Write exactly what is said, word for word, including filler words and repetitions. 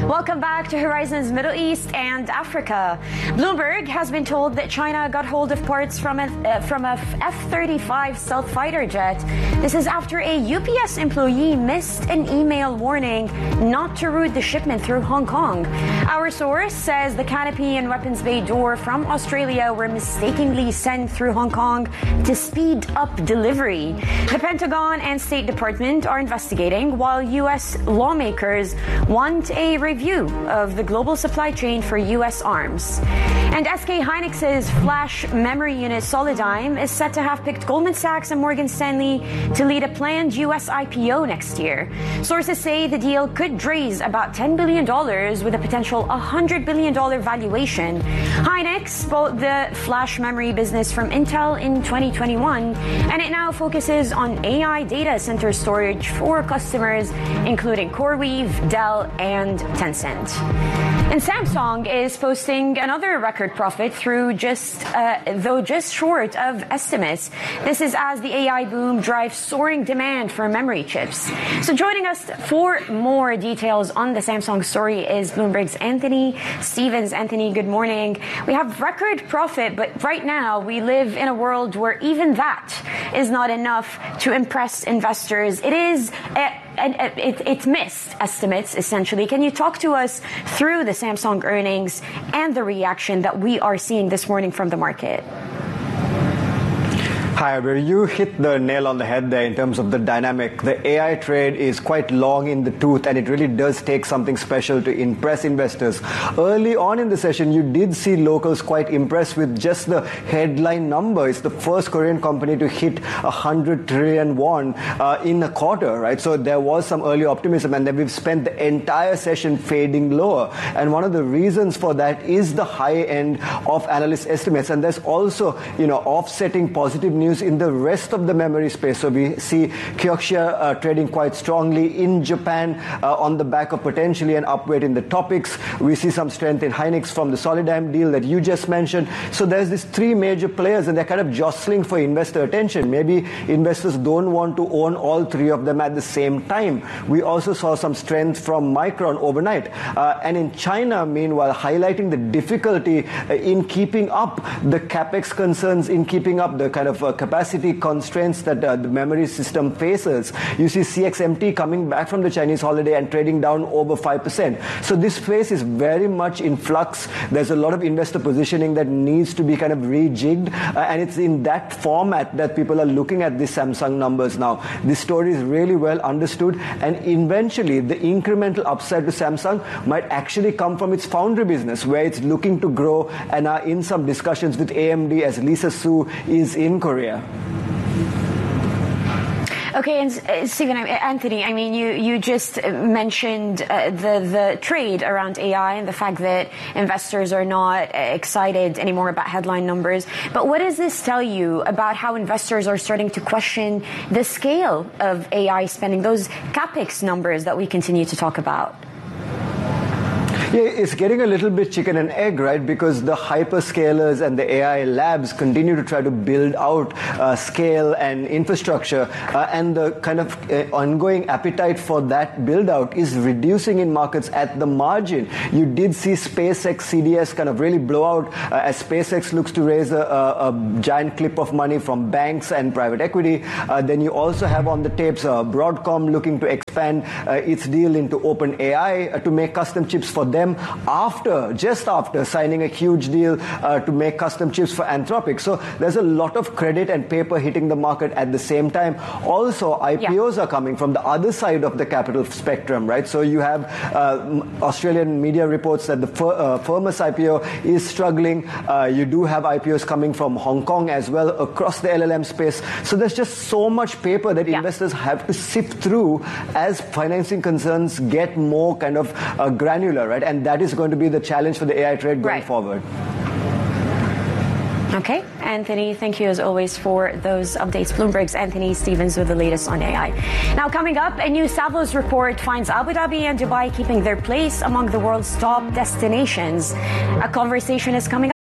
Welcome back to Horizons Middle East and Africa. Bloomberg has been told that China got hold of parts from a, uh, from a F thirty-five stealth fighter jet. This is after a U P S employee missed an email warning not to route the shipment through Hong Kong. Our source says the canopy and weapons bay door from Australia were mistakenly sent through Hong Kong to speed up delivery. The Pentagon and State Department are investigating, while U S lawmakers want a review of the global supply chain for U S arms. And S K Hynix's flash memory unit Solidigm is set to have picked Goldman Sachs and Morgan Stanley to lead a planned U S I P O next year. Sources say the deal could raise about ten billion dollars with a potential one hundred billion dollars valuation. Hynix bought the flash memory business from Intel in twenty twenty-one, and it now focuses on A I data center storage for customers including CoreWeave, Dell, and Tencent. And Samsung is posting another record profit through just, uh, though just short of estimates. This is as the A I boom drives soaring demand for memory chips. So joining us for more details on the Samsung story is Bloomberg's Anthony Stevens. Anthony, good morning. We have record profit, but right now we live in a world where even that is not enough to impress investors. It is a And it, it missed estimates, essentially. Can you talk to us through the Samsung earnings and the reaction that we are seeing this morning from the market? Hi, Abir. You hit the nail on the head there in terms of the dynamic. The A I trade is quite long in the tooth, and it really does take something special to impress investors. Early on in the session, you did see locals quite impressed with just the headline number. It's the first Korean company to hit one hundred trillion won uh, in a quarter, right? So there was some early optimism, and then we've spent the entire session fading lower. And one of the reasons for that is the high end of analyst estimates. And there's also, you know, offsetting positive news in the rest of the memory space. So we see Kioxia uh, trading quite strongly in Japan uh, on the back of potentially an upweight in the topics. We see some strength in Hynix from the Solidigm deal that you just mentioned. So there's these three major players, and they're kind of jostling for investor attention. Maybe investors don't want to own all three of them at the same time. We also saw some strength from Micron overnight. Uh, and in China, meanwhile, highlighting the difficulty uh, in keeping up the capex concerns, in keeping up the kind of uh, capacity constraints that uh, the memory system faces. You see C X M T coming back from the Chinese holiday and trading down over five percent. So this space is very much in flux. There's a lot of investor positioning that needs to be kind of rejigged, uh, and it's in that format that people are looking at the Samsung numbers now. This story is really well understood, and eventually the incremental upside to Samsung might actually come from its foundry business, where it's looking to grow and are in some discussions with A M D as Lisa Su is in Korea. Okay, and uh, Stephen, Anthony, I mean, you, you just mentioned uh, the, the trade around A I and the fact that investors are not excited anymore about headline numbers. But what does this tell you about how investors are starting to question the scale of A I spending, those capex numbers that we continue to talk about? Yeah, it's getting a little bit chicken and egg, right? Because the hyperscalers and the A I labs continue to try to build out uh, scale and infrastructure, uh, and the kind of uh, ongoing appetite for that build out is reducing in markets at the margin. You did see SpaceX C D S kind of really blow out uh, as SpaceX looks to raise a, a, a giant clip of money from banks and private equity. Uh, then you also have on the tapes uh, Broadcom looking to expand uh, its deal into OpenAI uh, to make custom chips for them after, just after signing a huge deal uh, to make custom chips for Anthropic. So there's a lot of credit and paper hitting the market at the same time. Also, I P Os yeah. are coming from the other side of the capital spectrum, right? So you have uh, Australian media reports that the Fir uh, Firmus I P O is struggling. Uh, you do have I P Os coming from Hong Kong as well across the L L M space. So there's just so much paper that yeah. investors have to sift through as financing concerns get more kind of uh, granular, right? And that is going to be the challenge for the A I trade going right. forward. Okay, Anthony, thank you as always for those updates. Bloomberg's Anthony Stevens with the latest on A I. Now coming up, a new Savills report finds Abu Dhabi and Dubai keeping their place among the world's top destinations. A conversation is coming up.